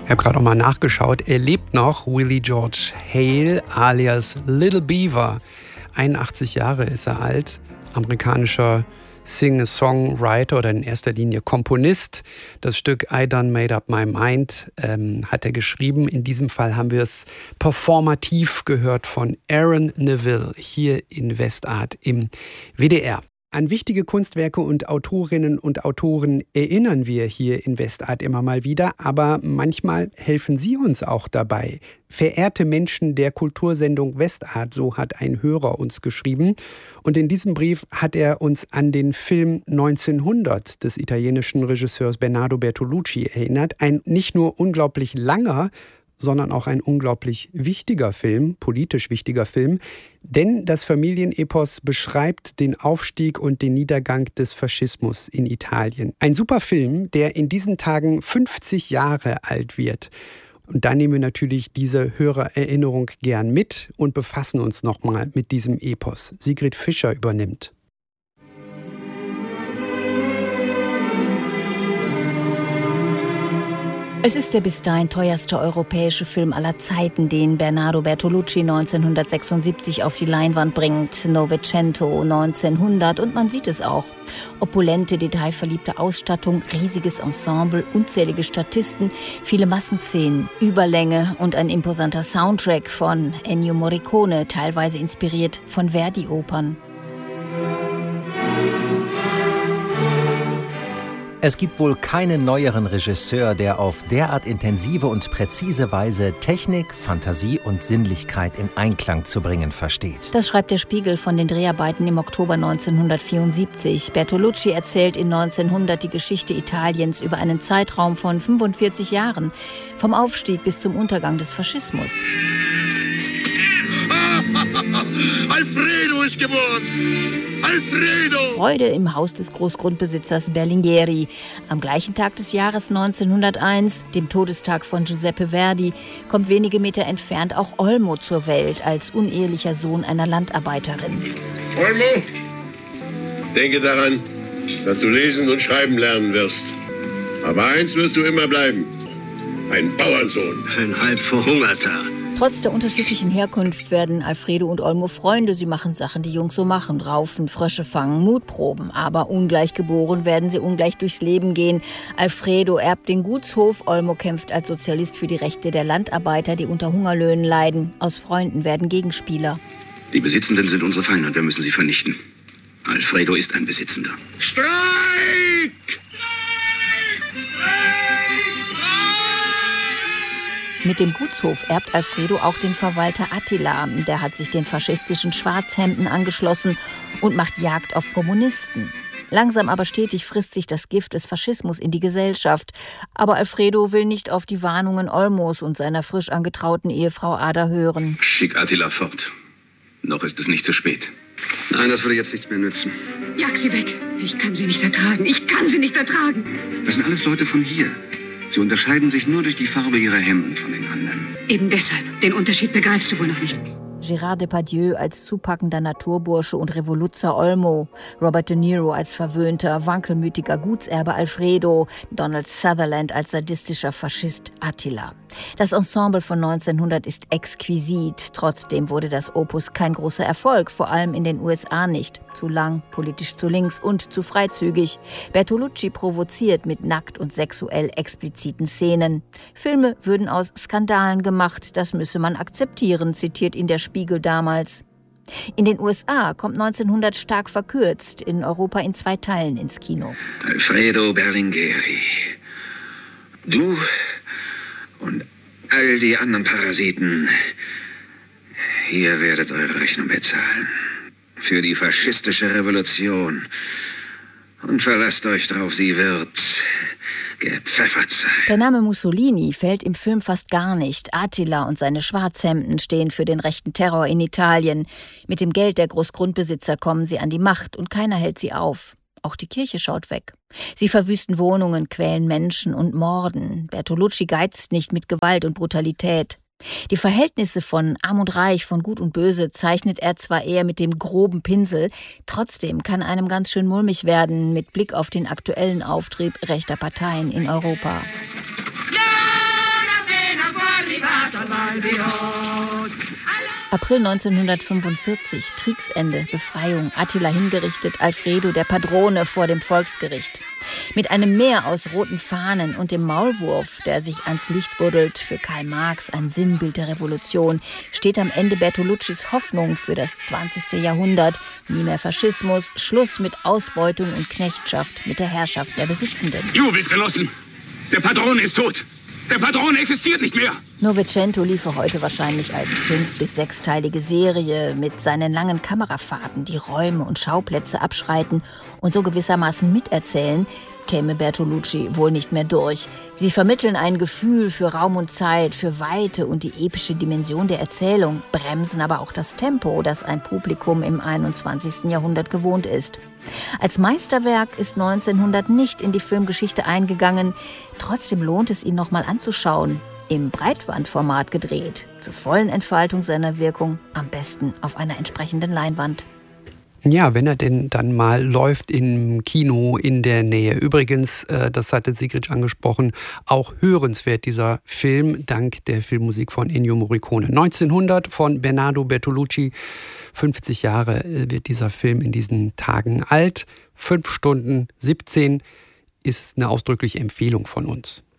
Ich habe gerade auch mal nachgeschaut. Er lebt noch, Willie George Hale alias Little Beaver. 81 Jahre ist er alt. Amerikanischer Singer-Songwriter oder in erster Linie Komponist. Das Stück I Done Made Up My Mind hat er geschrieben. In diesem Fall haben wir es performativ gehört von Aaron Neville hier in Westart im WDR. An wichtige Kunstwerke und Autorinnen und Autoren erinnern wir hier in Westart immer mal wieder, aber manchmal helfen Sie uns auch dabei. Verehrte Menschen der Kultursendung Westart, so hat ein Hörer uns geschrieben. Und in diesem Brief hat er uns an den Film 1900 des italienischen Regisseurs Bernardo Bertolucci erinnert. Ein nicht nur unglaublich langer, sondern auch ein unglaublich wichtiger Film, politisch wichtiger Film. Denn das Familienepos beschreibt den Aufstieg und den Niedergang des Faschismus in Italien. Ein super Film, der in diesen Tagen 50 Jahre alt wird. Und da nehmen wir natürlich diese Hörererinnerung gern mit und befassen uns nochmal mit diesem Epos. Sigrid Fischer übernimmt. Es ist der bis dahin teuerste europäische Film aller Zeiten, den Bernardo Bertolucci 1976 auf die Leinwand bringt. Novecento 1900 und man sieht es auch. Opulente, detailverliebte Ausstattung, riesiges Ensemble, unzählige Statisten, viele Massenszenen, Überlänge und ein imposanter Soundtrack von Ennio Morricone, teilweise inspiriert von Verdi-Opern. Es gibt wohl keinen neueren Regisseur, der auf derart intensive und präzise Weise Technik, Fantasie und Sinnlichkeit in Einklang zu bringen versteht. Das schreibt der Spiegel von den Dreharbeiten im Oktober 1974. Bertolucci erzählt in 1900 die Geschichte Italiens über einen Zeitraum von 45 Jahren, vom Aufstieg bis zum Untergang des Faschismus. Alfredo ist geboren! Alfredo! Freude im Haus des Großgrundbesitzers Berlinghieri. Am gleichen Tag des Jahres 1901, dem Todestag von Giuseppe Verdi, kommt wenige Meter entfernt auch Olmo zur Welt als unehelicher Sohn einer Landarbeiterin. Olmo, denke daran, dass du lesen und schreiben lernen wirst. Aber eins wirst du immer bleiben: ein Bauernsohn. Ein halb Verhungerter. Trotz der unterschiedlichen Herkunft werden Alfredo und Olmo Freunde. Sie machen Sachen, die Jungs so machen. Raufen, Frösche fangen, Mutproben. Aber ungleich geboren werden sie ungleich durchs Leben gehen. Alfredo erbt den Gutshof. Olmo kämpft als Sozialist für die Rechte der Landarbeiter, die unter Hungerlöhnen leiden. Aus Freunden werden Gegenspieler. Die Besitzenden sind unsere Feinde und wir müssen sie vernichten. Alfredo ist ein Besitzender. Streik! Mit dem Gutshof erbt Alfredo auch den Verwalter Attila. Der hat sich den faschistischen Schwarzhemden angeschlossen und macht Jagd auf Kommunisten. Langsam aber stetig frisst sich das Gift des Faschismus in die Gesellschaft. Aber Alfredo will nicht auf die Warnungen Olmos und seiner frisch angetrauten Ehefrau Ada hören. Schick Attila fort. Noch ist es nicht zu spät. Nein, das würde jetzt nichts mehr nützen. Jag sie weg. Ich kann sie nicht ertragen. Ich kann sie nicht ertragen. Das sind alles Leute von hier. Sie unterscheiden sich nur durch die Farbe ihrer Hemden von den anderen. Eben deshalb. Den Unterschied begreifst du wohl noch nicht. Gérard Depardieu als zupackender Naturbursche und Revoluzer Olmo, Robert De Niro als verwöhnter, wankelmütiger Gutserbe Alfredo, Donald Sutherland als sadistischer Faschist Attila. Das Ensemble von 1900 ist exquisit. Trotzdem wurde das Opus kein großer Erfolg, vor allem in den USA nicht. Zu lang, politisch zu links und zu freizügig. Bertolucci provoziert mit nackt und sexuell expliziten Szenen. Filme würden aus Skandalen gemacht, das müsse man akzeptieren, zitiert ihn der Spiegel damals. In den USA kommt 1900 stark verkürzt, in Europa in 2 Teilen ins Kino. Alfredo Berlinghieri. Du und all die anderen Parasiten, ihr werdet eure Rechnung bezahlen. Für die faschistische Revolution. Und verlasst euch drauf, sie wird gepfeffert sein. Der Name Mussolini fällt im Film fast gar nicht. Attila und seine Schwarzhemden stehen für den rechten Terror in Italien. Mit dem Geld der Großgrundbesitzer kommen sie an die Macht und keiner hält sie auf. Auch die Kirche schaut weg. Sie verwüsten Wohnungen, quälen Menschen und morden. Bertolucci geizt nicht mit Gewalt und Brutalität. Die Verhältnisse von Arm und Reich, von Gut und Böse zeichnet er zwar eher mit dem groben Pinsel, trotzdem kann einem ganz schön mulmig werden mit Blick auf den aktuellen Auftrieb rechter Parteien in Europa. Ja, April 1945, Kriegsende, Befreiung, Attila hingerichtet, Alfredo, der Padrone, vor dem Volksgericht. Mit einem Meer aus roten Fahnen und dem Maulwurf, der sich ans Licht buddelt, für Karl Marx ein Sinnbild der Revolution, steht am Ende Bertoluccis Hoffnung für das 20. Jahrhundert. Nie mehr Faschismus, Schluss mit Ausbeutung und Knechtschaft, mit der Herrschaft der Besitzenden. Jubelt, Genossen! Der Padrone ist tot! Der Padrone existiert nicht mehr! Novecento liefe heute wahrscheinlich als 5- bis 6-teilige Serie mit seinen langen Kamerafahrten, die Räume und Schauplätze abschreiten und so gewissermaßen miterzählen, käme Bertolucci wohl nicht mehr durch. Sie vermitteln ein Gefühl für Raum und Zeit, für Weite und die epische Dimension der Erzählung, bremsen aber auch das Tempo, das ein Publikum im 21. Jahrhundert gewohnt ist. Als Meisterwerk ist 1900 nicht in die Filmgeschichte eingegangen. Trotzdem lohnt es ihn noch mal anzuschauen. Im Breitbandformat gedreht, zur vollen Entfaltung seiner Wirkung, am besten auf einer entsprechenden Leinwand. Ja, wenn er denn dann mal läuft im Kino in der Nähe. Übrigens, das hatte Sigrid angesprochen, auch hörenswert dieser Film, dank der Filmmusik von Ennio Morricone. 1900 von Bernardo Bertolucci. 50 Jahre wird dieser Film in diesen Tagen alt. 5 Stunden 17 ist eine ausdrückliche Empfehlung von uns.